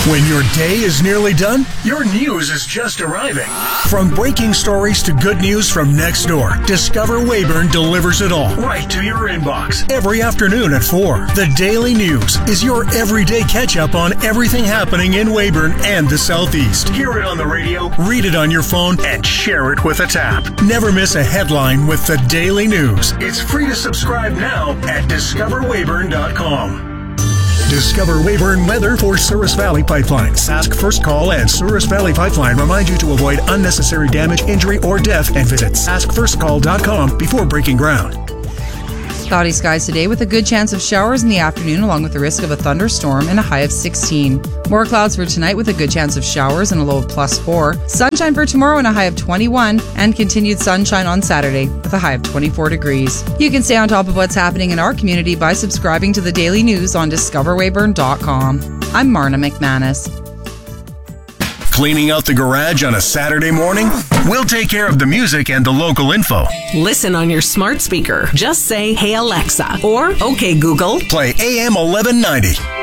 When your day is nearly done, your news is just arriving. From breaking stories to good news from next door, Discover Weyburn delivers it all right to your inbox. Every afternoon at 4, the Daily News is your everyday catch-up on everything happening in Weyburn and the Southeast. Hear it on the radio, read it on your phone, and share it with a tap. Never miss a headline with the Daily News. It's free to subscribe now at discoverweyburn.com. Discover Weyburn weather for Souris Valley Pipeline. Sask First Call and Souris Valley Pipeline remind you to avoid unnecessary damage, injury, or death and visit saskfirstcall.com before breaking ground. Cloudy skies today with a good chance of showers in the afternoon along with the risk of a thunderstorm and a high of 16. More clouds for tonight with a good chance of showers and a low of +4. Sunshine for tomorrow and a high of 21, and continued sunshine on Saturday with a high of 24 degrees. You can stay on top of what's happening in our community by subscribing to the Daily News on discoverweyburn.com. I'm Marna McManus. Cleaning out the garage on a Saturday morning? We'll take care of the music and the local info. Listen on your smart speaker. Just say, "Hey Alexa," or "Okay Google." Play AM 1190.